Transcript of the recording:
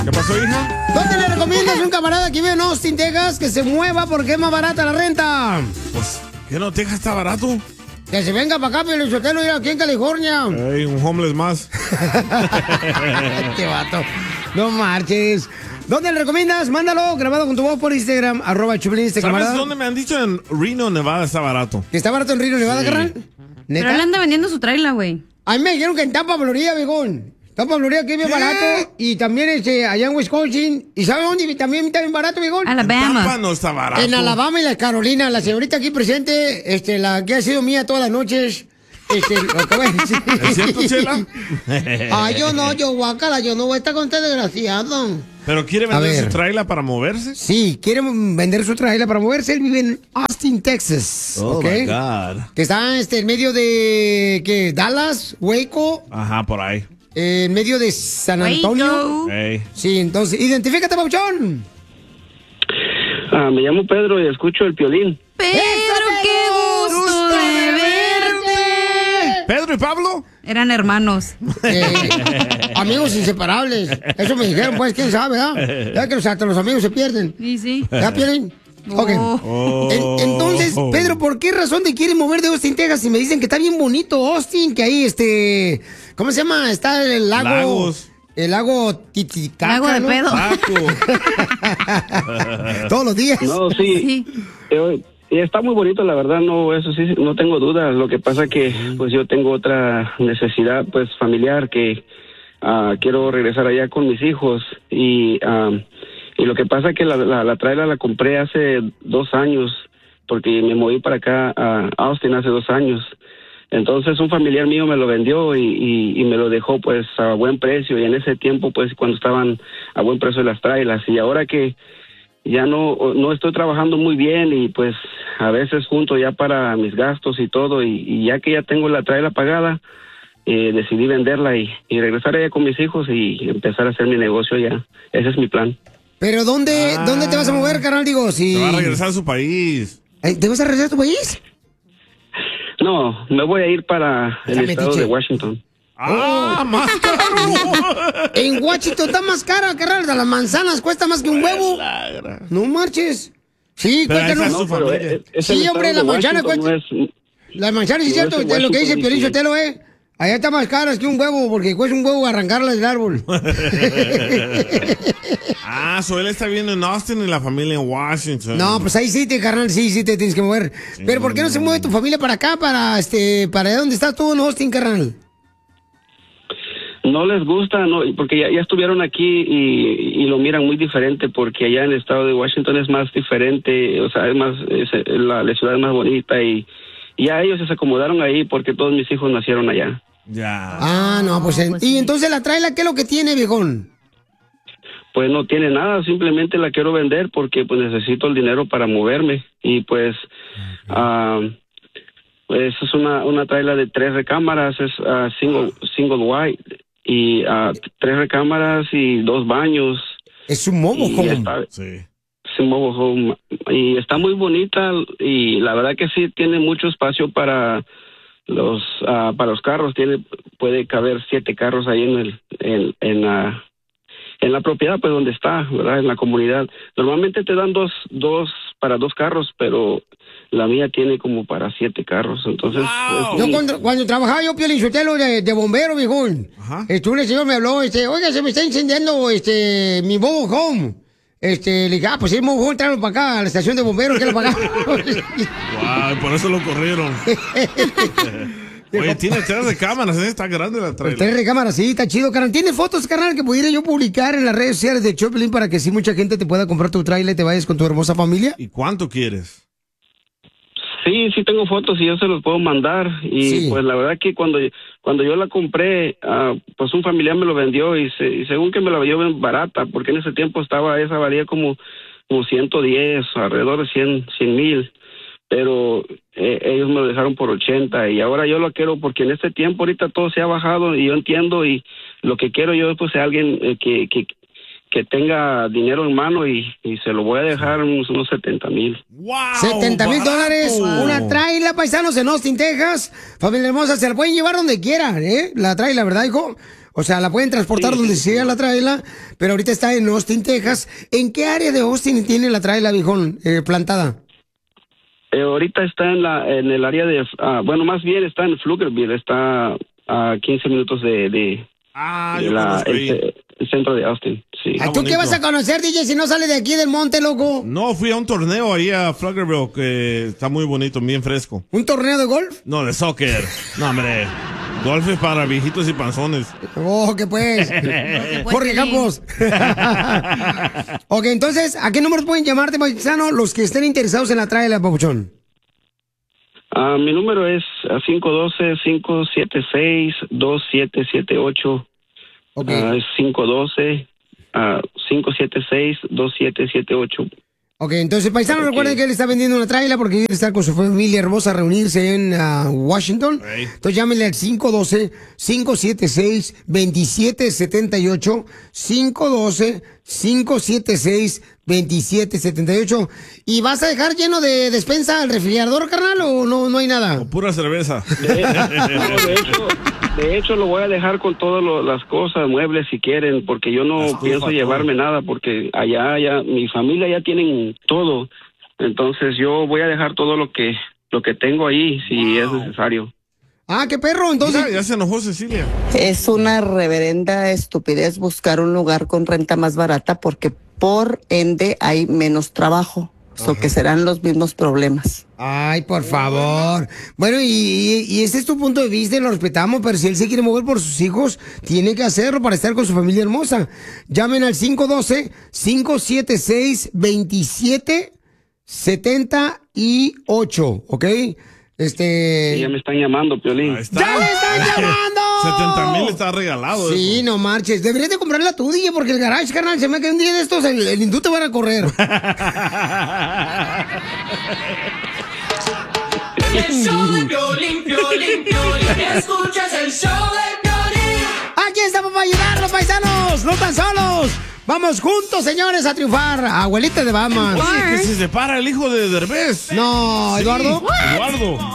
¿Qué pasó, hija? ¿Dónde le recomiendas a un camarada que vive en Austin, Texas, que se mueva porque es más barata la renta? Pues, ¿qué no? ¿Texas está barato? Que se venga para acá, Piolín Sotelo, aquí en California. Ey, un homeless más. Este vato. No marches. ¿Dónde le recomiendas? Mándalo grabado con tu voz por Instagram, @Choplin, ¿Sabes camarada. dónde me han dicho? En Reno, Nevada está barato. ¿Que está barato en Reno, Nevada, carnal? Pero él anda vendiendo su trailer, güey. A mí me dijeron que en Tampa, Florida, viejón. Tampa, Florida, que es bien barato. Y también allá en Wisconsin. ¿Y sabe dónde también está bien barato, viejón? Alabama. Tampa no está barato. En Alabama y la Carolina. La señorita aquí presente, la que ha sido mía todas las noches. Lo que voy a decir. ¿Es cierto, Chela? Ay, yo guácala, yo no voy a estar con este desgraciado. ¿Pero quiere vender su trailer para moverse? Sí, quiere vender su trailer para moverse. Él vive en Austin, Texas. Oh, ¿okay? my God. Que está en medio de, ¿qué? Dallas, Waco. Ajá, por ahí. En medio de San Antonio. Hey. Sí, entonces, identifícate, Pauchón. Me llamo Pedro y escucho el Piolín. Pedro, qué gusto de verte. ¿Pedro y Pablo? Eran hermanos. Amigos inseparables. Eso me dijeron, pues, quién sabe, ¿ah? Ya que hasta los amigos se pierden. Sí, sí. ¿Ya pierden? Ok. Entonces, Pedro, ¿por qué razón te quieren mover de Austin, Texas? Y me dicen que está bien bonito Austin, que ahí, ¿cómo se llama? Está el lago... Lagos. El lago Titicaca, Lago de ¿no? pedo. Todos los días. No, sí. Y está muy bonito, la verdad, no, eso sí, no tengo dudas. Lo que pasa que, pues, yo tengo otra necesidad, pues, familiar, que quiero regresar allá con mis hijos. Y lo que pasa que la trailer la compré hace 2 años, porque me moví para acá a Austin hace 2 años. Entonces un familiar mío me lo vendió y me lo dejó, pues, a buen precio. Y en ese tiempo, pues, cuando estaban a buen precio las trailers. Y ahora que ya no estoy trabajando muy bien y, pues, a veces junto ya para mis gastos y todo. Y ya que ya tengo la trailer pagada, decidí venderla y regresar allá con mis hijos y empezar a hacer mi negocio allá. Ese es mi plan. ¿Pero dónde te vas a mover, carnal? Digo, si... Se va a regresar a su país. ¿Te vas a regresar a tu país? No, me voy a ir para el estado de Washington. Más caro. En Washington está más cara, carnal. Las manzanas cuesta más que un huevo. No marches. Sí, cuéntanos. Sí, hombre, las manzanas cuestan. Las manzanas, sí, es cierto, es lo que dice el Piolín Sotelo, Allá está más caras que un huevo, porque cuesta un huevo arrancarlas del árbol. Él está viviendo en Austin y la familia en Washington. No, pues ahí sí, carnal, sí te tienes que mover. Sí. Pero ¿por qué no se mueve tu familia para acá, para allá donde estás tú en Austin, carnal? No les gusta, no, porque ya estuvieron aquí y lo miran muy diferente, porque allá en el estado de Washington es más diferente, o sea, la ciudad es más bonita y ya ellos se acomodaron ahí porque todos mis hijos nacieron allá. Ya. No, pues, y entonces la trailer, ¿qué es lo que tiene, viejón? Pues no tiene nada, simplemente la quiero vender porque pues necesito el dinero para moverme y pues pues es una trailer de 3 recámaras, es single wide y 3 recámaras y 2 baños. Es un mobile home. Es un mobile home y está muy bonita y la verdad que sí tiene mucho espacio para los carros, puede caber 7 carros ahí en la propiedad, pues donde está, ¿verdad? En la comunidad. Normalmente te dan dos para 2 carros, pero la mía tiene como para 7 carros, entonces... Wow. Yo cuando trabajaba yo, Piolín Sotelo, de bombero, viejón, un señor me habló, oiga, se me está incendiando mi mobile home. Le dije, pues el mobile home, tráelo para acá, a la estación de bomberos, que lo pagamos. Wow, por eso lo corrieron. Oye, tiene 3 recámaras, está grande la trailer. 3 recámaras, sí, está chido, carnal. ¿Tienes fotos, carnal, que pudiera yo publicar en las redes sociales de Choplin para que sí mucha gente te pueda comprar tu trailer y te vayas con tu hermosa familia? ¿Y cuánto quieres? Sí tengo fotos y yo se los puedo mandar. Y pues la verdad que cuando yo la compré, pues un familiar me lo vendió y según que me la vendió bien barata, porque en ese tiempo esa valía como 110, alrededor de 100,000. Pero ellos me lo dejaron por 80 y ahora yo lo quiero porque en este tiempo ahorita todo se ha bajado y yo entiendo y lo que quiero yo pues es alguien que tenga dinero en mano y se lo voy a dejar unos 70,000. ¡Wow! $70,000, una trailer, paisanos, en Austin, Texas. Familia hermosa, se la pueden llevar donde quieran, la trailer, ¿verdad, hijo? O sea, la pueden transportar donde sea la traila, pero ahorita está en Austin, Texas. ¿En qué área de Austin tiene la traila, viejón, plantada? Ahorita está en el área de, bueno, más bien está en Pflugerville, está a 15 minutos de el centro de Austin. Sí. ¿Tú bonito. ¿Qué vas a conocer, DJ, si no sales de aquí del monte, loco? No, fui a un torneo ahí a Pflugerville que está muy bonito, bien fresco. ¿Un torneo de golf? No, de soccer. No, hombre. Golf es para viejitos y panzones. Oh, ¿qué pues? Jorge Campos. Ok, entonces, ¿a qué número pueden llamarte, paisano, los que estén interesados en la traila, papuchón? Mi número es 512-576-2778. Okay. Es 512-576-2778. Ok, entonces, paisano, recuerden que él está vendiendo una traila porque quiere estar con su familia hermosa a reunirse en Washington. Entonces, llámenle al 512-576-2778. 512-576-2778. ¿Y vas a dejar lleno de despensa al refrigerador, carnal, o no hay nada? O pura cerveza. De hecho, lo voy a dejar con todas las cosas, muebles, si quieren, porque yo no pienso llevarme nada, porque allá mi familia ya tienen todo. Entonces, yo voy a dejar todo lo que tengo ahí, si es necesario. Ah, qué perro, entonces. Ya se enojó Cecilia. Es una reverenda estupidez buscar un lugar con renta más barata porque por ende hay menos trabajo. O que serán los mismos problemas. Ay, por favor. Bueno, y ese es tu punto de vista y lo respetamos, pero si él se quiere mover por sus hijos, tiene que hacerlo para estar con su familia hermosa. Llamen al 512-576-2778, ¿ok? Sí, ya me están llamando, Piolín. ¡Ya me están llamando! 70,000 está regalado. Sí, eso. No marches. Deberías de comprarla tú, DJ, porque el garage, carnal, se me cae un día de estos, el hindú te van a correr. El show de Piolín, Piolín, Piolín. Escuchas el show de Piolín. Aquí estamos para ayudarlos, paisanos. No tan solos. Vamos juntos, señores, a triunfar. Abuelita de Batman. Oye, que se separa el hijo de Derbez. No, Eduardo. Sí, Eduardo.